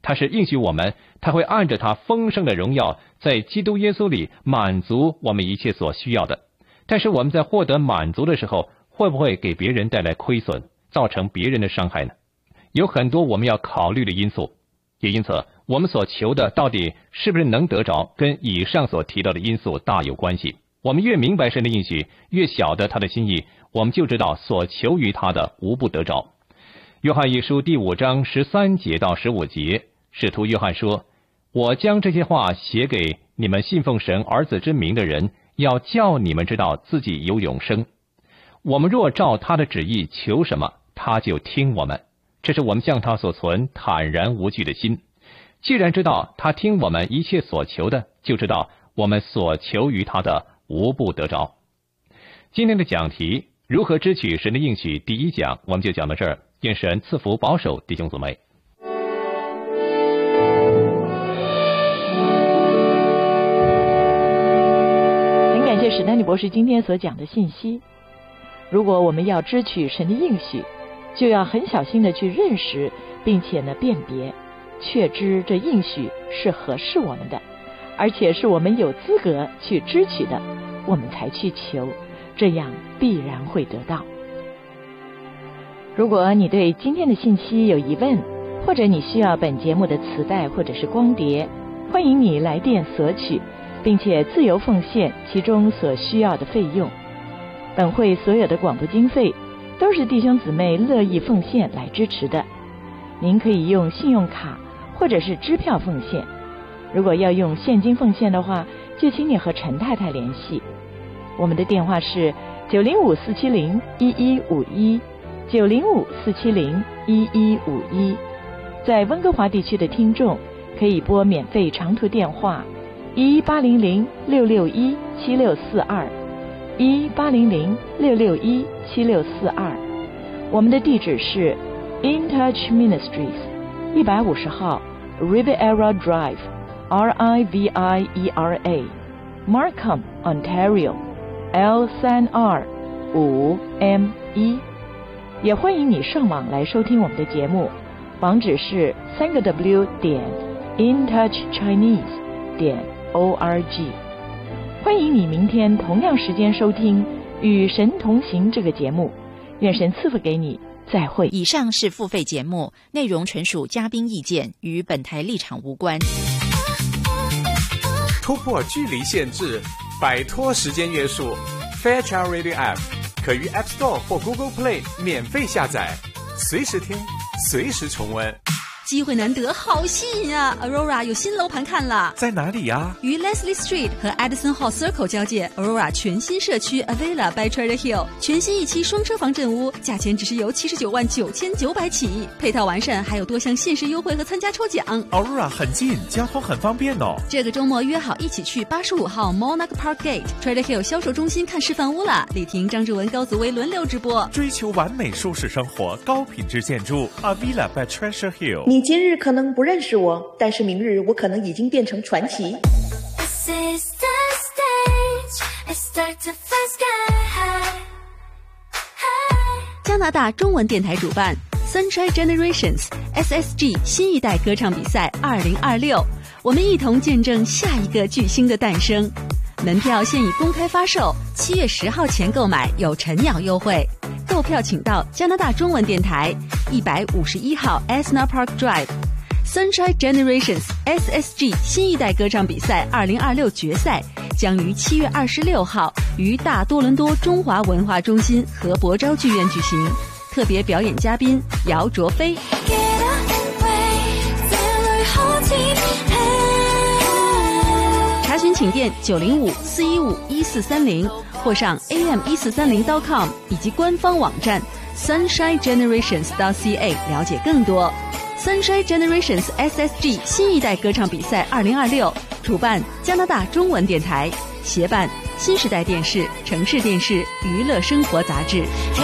他是应许我们，他会按着他丰盛的荣耀，在基督耶稣里满足我们一切所需要的。但是我们在获得满足的时候，会不会给别人带来亏损，造成别人的伤害呢？有很多我们要考虑的因素，也因此我们所求的到底是不是能得着，跟以上所提到的因素大有关系。我们越明白神的应许，越晓得他的心意，我们就知道所求于他的无不得着。约翰一书第5章13节到15节，使徒约翰说：我将这些话写给你们信奉神儿子之名的人，要叫你们知道自己有永生。我们若照他的旨意求什么，他就听我们。这是我们向他所存坦然无惧的心。既然知道他听我们一切所求的，就知道我们所求于他的无不得着。今天的讲题如何支取神的应许第1讲，我们就讲到这儿。愿神赐福保守弟兄姊妹。 很感谢史丹利博士今天所讲的信息。如果我们要支取神的应许，就要很小心的去认识，并且呢辨别，确知这应许是合适我们的，而且是我们有资格去支取的，我们才去求，这样必然会得到。如果你对今天的信息有疑问，或者你需要本节目的磁带或者是光碟，欢迎你来电索取，并且自由奉献其中所需要的费用。本会所有的广播经费都是弟兄姊妹乐意奉献来支持的。您可以用信用卡或者是支票奉献。如果要用现金奉献的话，就请你和陈太太联系。我们的电话是905-470-1151。905-470-1151，在温哥华地区的听众可以拨免费长途电话1-800-661-7642，1-800-661-7642。我们的地址是 In Touch Ministries 150号 Riviera Drive Riviera Markham Ontario L3R5M1。也欢迎你上网来收听我们的节目，网址是3w.intouchchinese.org。欢迎你明天同样时间收听《与神同行》这个节目，愿神赐福给你，再会。 以上是付费节目，内容纯属嘉宾意见，与本台立场无关。 突破距离限制，摆脱时间约束， Fairchild Radio App可于 App Store 或 Google Play 免费下载，随时听，随时重温。 机会难得，好吸引啊 ！Aurora 有新楼盘看了， 在哪里呀？ 于 Leslie Street 和 Addison Hall Circle 交界 ，Aurora 全新社区 Avila by Treasure Hill 全新一期双车房镇屋，价钱只是由799900起，配套完善，还有多项限时优惠和参加抽奖。 Aurora 很近，交通很方便哦。 这个周末约好一起去85号 Monarch Park Gate Treasure Hill 销售中心看示范屋了，李婷、张志文、高祖威轮流直播。 追求完美舒适生活，高品质建筑 Avila by Treasure Hill。 你今日可能不认识我，但是明日我可能已经变成传奇。 加拿大中文电台主办 Sunshine Generations SSG 新一代歌唱比赛2026，我们一同见证下一个巨星的诞生。门票现已公开发售，7月10号前购买有晨鸟优惠。购票请到加拿大中文电台151号 Asna Park Drive。Sunshine Generations SSG 新一代歌唱比赛2026决赛将于7月26号于大多伦多中华文化中心和博昭剧院举行，特别表演嘉宾姚卓飞。查询请电905-415-1430或上 am1430.com 以及官方网站 sunshinegenerations.ca 了解更多。Sunshine Generations SSG 新一代歌唱比赛2026主办加拿大中文电台，协办新时代电视、城市电视、娱乐生活杂志。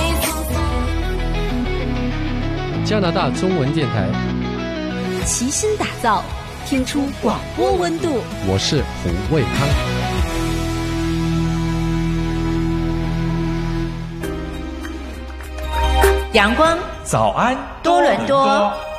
加拿大中文电台齐心打造，听出广播温度。 我是胡卫康。阳光早安多伦多。